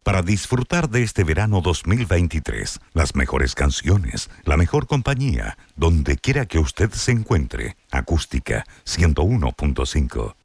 para disfrutar de este verano 2023. Las mejores canciones, la mejor compañía, donde quiera que usted se encuentre. Acústica 101.5.